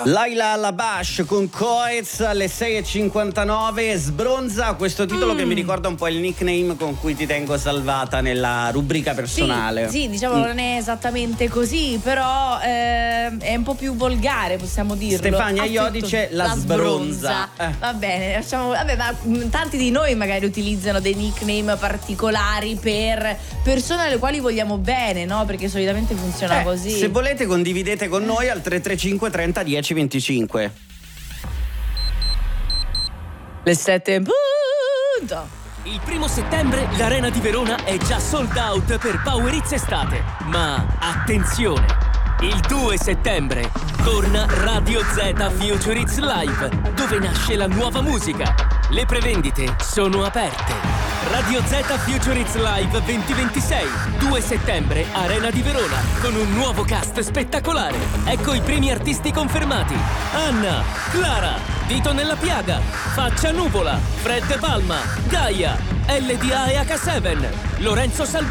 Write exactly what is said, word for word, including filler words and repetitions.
Laila Labash con Coez alle sei e cinquantanove. Sbronza, questo titolo mm. che mi ricorda un po' il nickname con cui ti tengo salvata nella rubrica personale. Sì, sì, diciamo mm. non è esattamente così, però eh, è un po' più volgare, possiamo dirlo. Stefania Iodice, la, la sbronza, sbronza. Eh. Va bene, lasciamo, vabbè, ma tanti di noi magari utilizzano dei nickname particolari per persone alle quali vogliamo bene, no? Perché solitamente funziona eh, così. Se volete condividete con noi al tre tre cinque trenta dieci venticinque. Le sette in punto. Il primo settembre l'Arena di Verona è già sold out per Power Hits estate. Ma attenzione! Il due settembre torna Radio Z Future Hits Live, dove nasce la nuova musica. Le prevendite sono aperte. Radio Z Future Hits Live duemilaventisei, due settembre, Arena di Verona, con un nuovo cast spettacolare. Ecco i primi artisti confermati: Anna, Clara, Dito nella piaga, Faccia Nuvola, Fred De Palma, Gaia, L D A e H sette, Lorenzo Salvini.